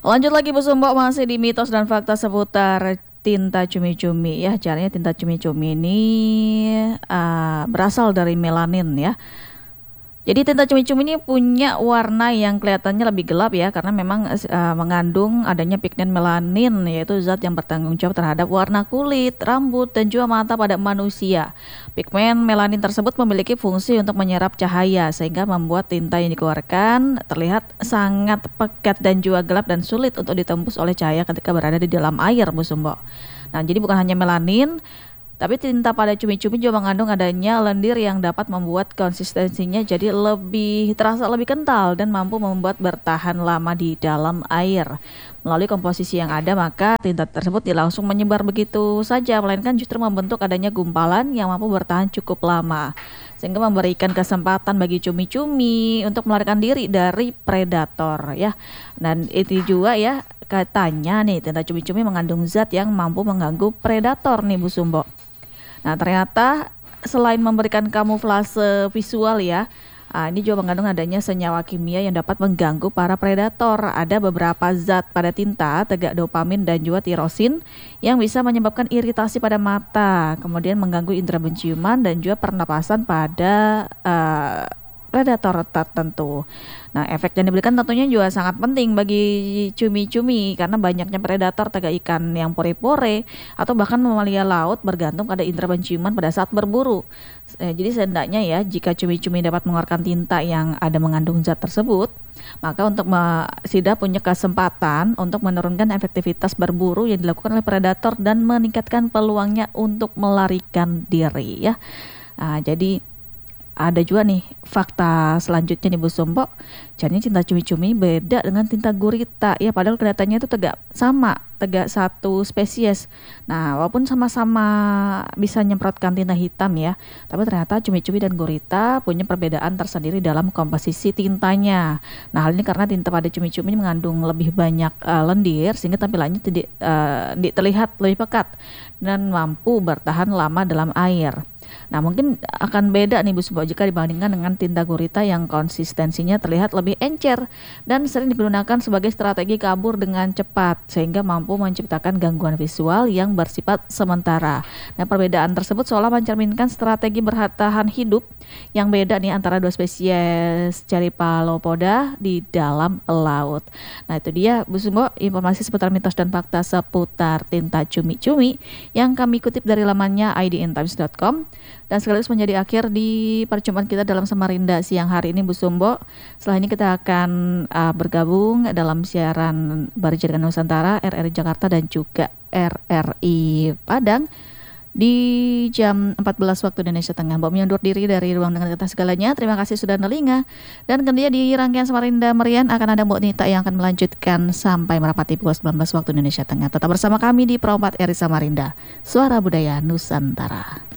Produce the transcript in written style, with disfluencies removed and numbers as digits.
Lanjut lagi Bu Sumbok, masih di mitos dan fakta seputar tinta cumi-cumi ya. Caranya tinta cumi-cumi ini berasal dari melanin ya. Jadi tinta cumi-cumi ini punya warna yang kelihatannya lebih gelap ya, karena memang mengandung adanya pigmen melanin, yaitu zat yang bertanggung jawab terhadap warna kulit, rambut, dan juga mata pada manusia. Pigmen melanin tersebut memiliki fungsi untuk menyerap cahaya sehingga membuat tinta yang dikeluarkan terlihat sangat pekat dan juga gelap dan sulit untuk ditembus oleh cahaya ketika berada di dalam air, Bu Sumbo. Nah, jadi bukan hanya melanin, tapi tinta pada cumi-cumi juga mengandung adanya lendir yang dapat membuat konsistensinya jadi lebih terasa lebih kental dan mampu membuat bertahan lama di dalam air. Melalui komposisi yang ada, maka tinta tersebut tidak langsung menyebar begitu saja, melainkan justru membentuk adanya gumpalan yang mampu bertahan cukup lama, sehingga memberikan kesempatan bagi cumi-cumi untuk melarikan diri dari predator ya. Dan itu juga ya, katanya nih tinta cumi-cumi mengandung zat yang mampu mengganggu predator nih Bu Sumbo. Nah, ternyata selain memberikan kamuflase visual ya, ini juga mengandung adanya senyawa kimia yang dapat mengganggu para predator. Ada beberapa zat pada tinta, tegak dopamin dan juga tirosin yang bisa menyebabkan iritasi pada mata, kemudian mengganggu indera penciuman dan juga pernapasan pada predator tertentu. Nah, efek yang diberikan tentunya juga sangat penting bagi cumi-cumi karena banyaknya predator tegak ikan yang pore-pore atau bahkan mamalia laut bergantung pada indera penciuman pada saat berburu. Jadi setidaknya ya, jika cumi-cumi dapat mengeluarkan tinta yang ada mengandung zat tersebut, maka untuk SIDA punya kesempatan untuk menurunkan efektivitas berburu yang dilakukan oleh predator dan meningkatkan peluangnya untuk melarikan diri ya. Jadi ada juga nih fakta selanjutnya nih Bu Sumbo. Jadinya tinta cumi-cumi beda dengan tinta gurita ya, padahal kelihatannya itu tegak satu spesies. Nah, walaupun sama-sama bisa nyemprotkan tinta hitam ya, tapi ternyata cumi-cumi dan gurita punya perbedaan tersendiri dalam komposisi tintanya. Nah, hal ini karena tinta pada cumi-cumi ini mengandung lebih banyak lendir sehingga tampilannya terlihat lebih pekat dan mampu bertahan lama dalam air. Nah, mungkin akan beda nih Bu Sumbo jika dibandingkan dengan tinta gurita yang konsistensinya terlihat lebih encer dan sering digunakan sebagai strategi kabur dengan cepat sehingga mampu menciptakan gangguan visual yang bersifat sementara. Nah, perbedaan tersebut seolah mencerminkan strategi bertahan hidup yang beda nih antara dua spesies Cephalopoda di dalam laut. Nah, itu dia Bu Sumbo informasi seputar mitos dan fakta seputar tinta cumi-cumi yang kami kutip dari lamannya idntimes.com. Dan sekaligus menjadi akhir di perjumpaan kita dalam Samarinda siang hari ini Bu Sumbo. Setelah ini kita akan bergabung dalam siaran Barjaringan Nusantara, RRI Jakarta dan juga RRI Padang di jam 14 waktu Indonesia Tengah. Mbak mengundur diri dari ruang dengar kita segalanya. Terima kasih sudah nelinga. Dan kemudian di rangkaian Samarinda Merian akan ada Mbak Nita yang akan melanjutkan sampai merapati pukul 19 waktu Indonesia Tengah. Tetap bersama kami di Pro 4 RRI Samarinda, Suara Budaya Nusantara.